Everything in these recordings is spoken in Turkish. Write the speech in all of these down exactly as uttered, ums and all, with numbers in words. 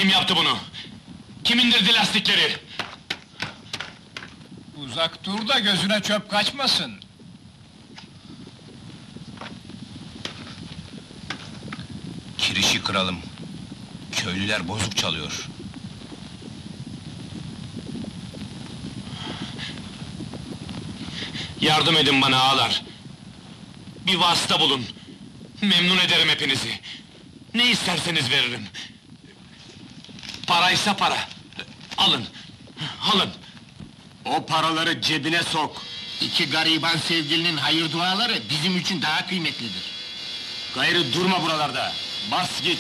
Kim yaptı bunu? Kim indirdi lastikleri? Uzak dur da gözüne çöp kaçmasın. Kirişi kıralım. Köylüler bozuk çalıyor. Yardım edin bana ağalar! Bir vasıta bulun! Memnun ederim hepinizi! Ne isterseniz veririm! Paraysa para! Alın! Alın! O paraları cebine sok! İki gariban sevgilinin hayır duaları bizim için daha kıymetlidir. Gayrı durma buralarda! Bas git!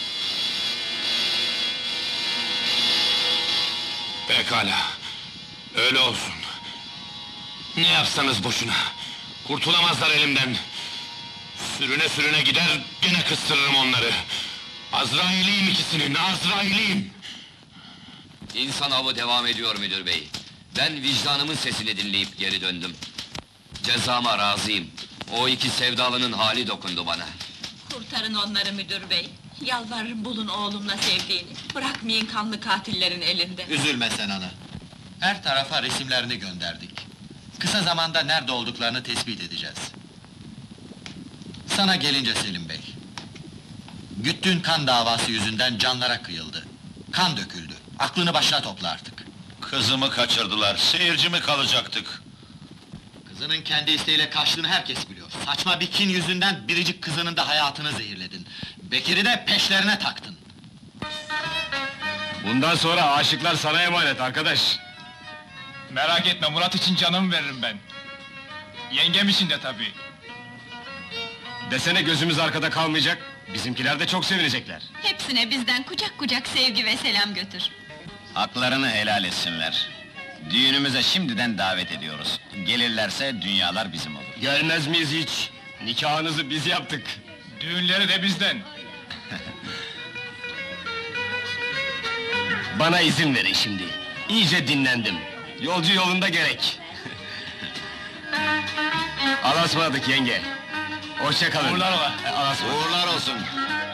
Pekala! Öyle olsun! Ne yapsanız boşuna! Kurtulamazlar elimden! Sürüne sürüne gider, gene kıstırırım onları! Azrail'iyim ikisinin, Azrail'iyim! İnsan avı devam ediyor müdür bey. Ben vicdanımın sesini dinleyip geri döndüm. Cezama razıyım. O iki sevdalının hali dokundu bana. Kurtarın onları müdür bey! Yalvarırım bulun oğlumla sevdiğini! Bırakmayın kanlı katillerin elinde! Üzülme sen ana. Her tarafa resimlerini gönderdik. Kısa zamanda nerede olduklarını tespit edeceğiz. Sana gelince Selim bey. Güttüğün kan davası yüzünden canlara kıyıldı. Kan döküldü. Aklını başına topla artık. Kızımı kaçırdılar, seyirci mi kalacaktık? Kızının kendi isteğiyle kaçtığını herkes biliyor. Saçma bir kin yüzünden biricik kızının da hayatını zehirledin. Bekir'i de peşlerine taktın. Bundan sonra aşıklar sana emanet arkadaş! Merak etme, Murat için canımı veririm ben. Yengem için de tabii. Desene gözümüz arkada kalmayacak, bizimkiler de çok sevinecekler. Hepsine bizden kucak kucak sevgi ve selam götür! Haklarını helal etsinler. Düğünümüze şimdiden davet ediyoruz. Gelirlerse dünyalar bizim olur. Gelmez miyiz hiç? Nikahınızı biz yaptık. Düğünleri de bizden. Bana izin verin şimdi. İyice dinlendim. Yolcu yolunda gerek. Alasmadık yenge. Hoşça kalın. Uğurlar ola. Alasmadık. Uğurlar olsun.